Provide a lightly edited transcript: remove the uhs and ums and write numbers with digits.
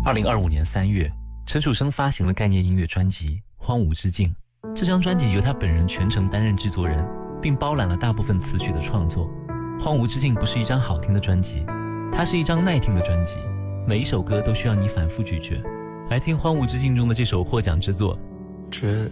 2025年3月，陈楚生发行了概念音乐专辑《荒芜之境》。这张专辑由他本人全程担任制作人，并包揽了大部分词曲的创作。《荒芜之境》不是一张好听的专辑，它是一张耐听的专辑，每一首歌都需要你反复咀嚼。来听《荒芜之境》中的这首获奖之作。 这